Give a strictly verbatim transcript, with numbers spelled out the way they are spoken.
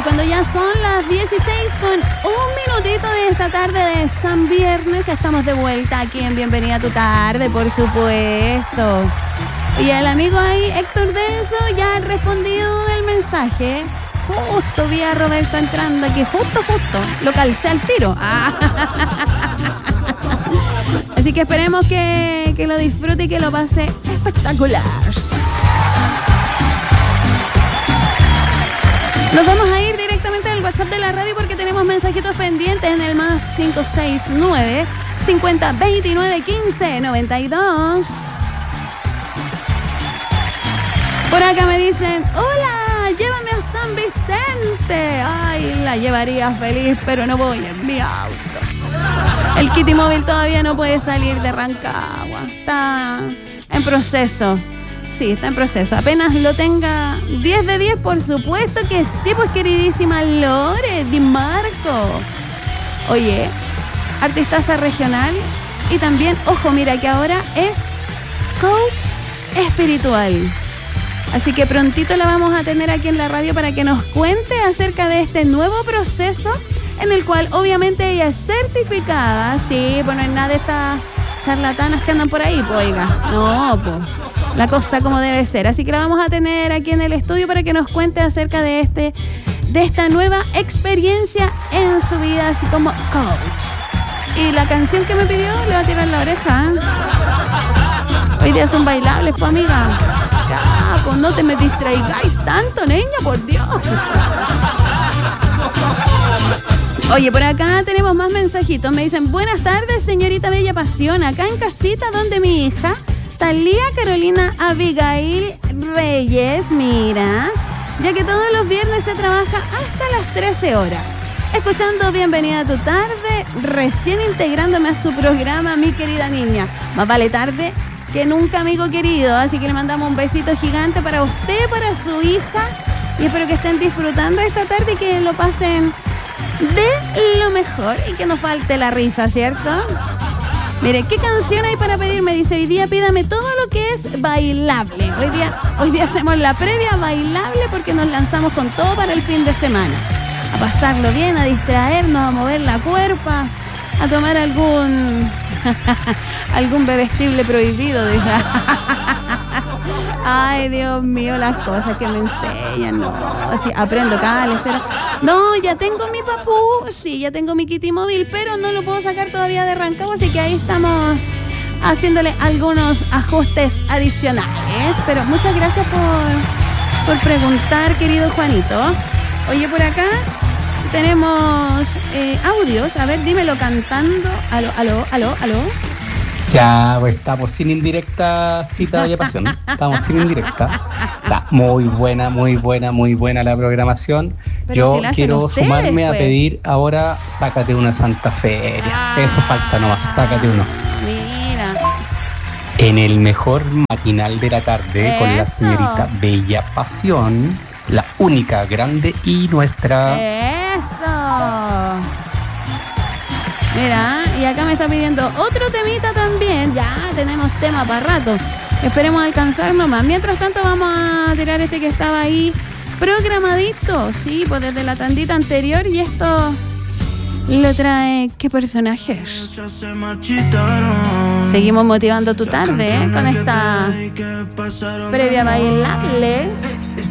cuando ya son las dieciséis con un minutito de esta tarde de San Viernes, estamos de vuelta aquí en Bienvenida a tu Tarde, por supuesto. Y el amigo ahí, Héctor Delso, ya ha respondido el mensaje. Justo vi a Roberto entrando aquí, justo, justo. Lo calcé al tiro. Ah. Así que esperemos que, que lo disfrute y que lo pase espectacular. Nos vamos a ir directamente al WhatsApp de la radio porque tenemos mensajitos pendientes en el más cinco seis nueve, cincuenta, veintinueve, quince, noventa y dos. Por acá me dicen, hola, llévame a San Vicente. Ay, la llevaría feliz, pero no voy en mi auto. El Kitty Móvil todavía no puede salir de Rancagua. Está en proceso. Sí, está en proceso. Apenas lo tenga diez de diez, por supuesto que sí, pues queridísima Lore Di Marco. Oye, artistaza regional y también, ojo, mira que ahora es coach espiritual. Así que prontito la vamos a tener aquí en la radio para que nos cuente acerca de este nuevo proceso en el cual obviamente ella es certificada. Sí, pues no es nada de estas charlatanas que andan por ahí, pues oiga. No, pues la cosa como debe ser. Así que la vamos a tener aquí en el estudio para que nos cuente acerca de este, de esta nueva experiencia en su vida, así como coach. Y la canción que me pidió le va a tirar la oreja. Hoy día son bailables, pues amiga. Ya, pues no te me distraigáis tanto, niña, por Dios. Oye, por acá tenemos más mensajitos. Me dicen, buenas tardes, señorita Bella Pasión. Acá en casita donde mi hija Talía Carolina Abigail Reyes, mira, ya que todos los viernes se trabaja hasta las trece horas. Escuchando Bienvenida a tu Tarde, recién integrándome a su programa, mi querida niña. Más vale tarde que nunca, amigo querido. Así que le mandamos un besito gigante para usted, para su hija. Y espero que estén disfrutando esta tarde y que lo pasen de lo mejor y que no falte la risa, ¿cierto? Mire, ¿qué canción hay para pedir? Me dice, hoy día pídame todo lo que es bailable. Hoy día, hoy día hacemos la previa bailable porque nos lanzamos con todo para el fin de semana. A pasarlo bien, a distraernos, a mover la cuerpa, a tomar algún algún bebestible prohibido. Dice. Ay, Dios mío, las cosas que me enseñan. No, así aprendo cada lecera. No, ya tengo mi papú, sí, ya tengo mi Kitty Móvil, pero no lo puedo sacar todavía de Rancagua, así que ahí estamos haciéndole algunos ajustes adicionales. Pero muchas gracias por, por preguntar, querido Juanito. Oye, por acá tenemos eh, audios. A ver, dímelo cantando. Aló, aló, aló, aló. Ya, pues estamos sin indirecta, cita de pasión. Estamos sin indirecta. Está muy buena, muy buena, muy buena la programación. Pero Yo si quiero ustedes, sumarme pues. a pedir ahora, sácate una Santa Feria. Ah, Eso falta nomás, sácate uno. Mira. En el mejor matinal de la tarde, Eso. con la señorita Bella Pasión, la única, grande y nuestra. Eso. Mira, y acá me está pidiendo otro temita también. Ya tenemos tema para rato. Esperemos alcanzar nomás. Mientras tanto vamos a tirar este que estaba ahí programadito. Sí, pues desde la tandita anterior. Y esto lo trae... ¿Qué personajes? Seguimos motivando tu tarde, ¿eh? Con esta previa bailable.